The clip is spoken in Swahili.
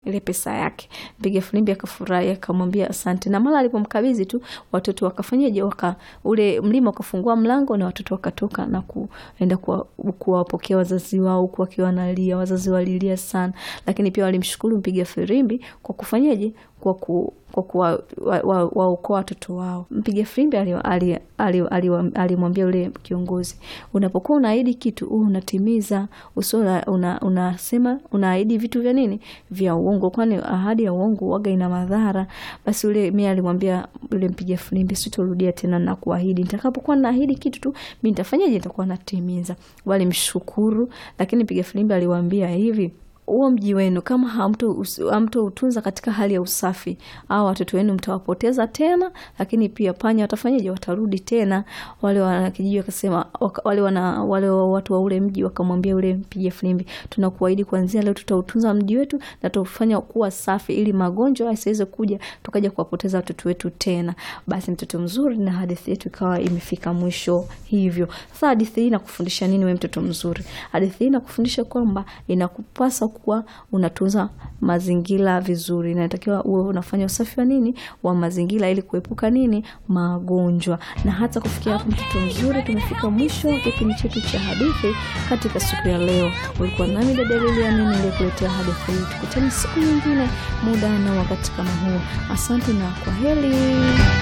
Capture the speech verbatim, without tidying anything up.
ile pesa yake. Mpiga filimbi akafurahi, akamwambia asante. Na mara alipomkabidhi tu, watoto wakafanyaje, waka ule mlima ukafungua mlango na watoto wakatoka na kuenda kuwapokea wazazi wao, kwa kiwa analia. Wazazi walilia sana, lakini pia walimshukuru mpiga filimbi kwa kufanyaje, kwa ku kwa kuwa waokoa watoto wao. Mpiga filimbi alimwambia yule kiongozi, unapokuwa unaahidi kitu u unatimiza, usora una, unasema unaahidi vitu vya nini, vya uongo, kwani ahadi ya uongo waga ina madhara. Basi yule mimi alimwambia yule mpiga filimbi, sitorudia tena na kuahidi, nitakapokuwa naahidi kitu tu mimi nitafanyaje, nitakuwa natimiza. Walimshukuru, lakini mpiga filimbi aliwaambia hivi, huo mji wenu kama hamto hamto utunza katika hali ya usafi, au watoto wenu mtawapoteza tena, lakini pia panya watafanyaje, watarudi tena. Wale wanakijiji wakasema, wale wana wale watu wa ule mji wakamwambia ule mpiga filimbi, tunakuahidi kuanzia leo tutautunza mji wetu na tutafanya kuwa safi, ili magonjwa yasiweze kuja tukaja kuwapoteza watoto wetu tena. Basi mtoto mzuri, na hadithi yetu ikawa imefika mwisho hivyo. Sasa hadithi hii inakufundisha nini wewe mtoto mzuri? Hadithi hii inakufundisha kwamba inakupasa kuwa unatunza mazingira vizuri. Inatakiwa uwe unafanya usafi wa nini, wa mazingira, ili kuepuka nini, magonjwa. Na hata kufikia hapo mtoto mzuri, tumefika mwisho wa kipindi chetu cha hadithi katika siku ya leo. Ulikuwa nami dada Lilian nilikuletea hadithi hii. Tukutane siku nyingine, muda na wakati kama huu. Asante na kwaheri.